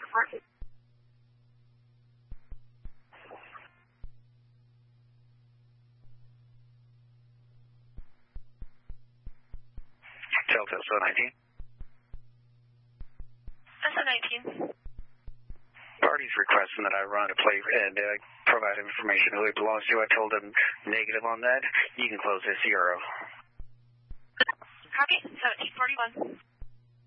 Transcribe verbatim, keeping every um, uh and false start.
Delta S O nineteen. S O nineteen. Party's requesting that I run a play and uh, provide information who it belongs to. I told them negative on that. You can close this zero. Copy, seventeen forty-one.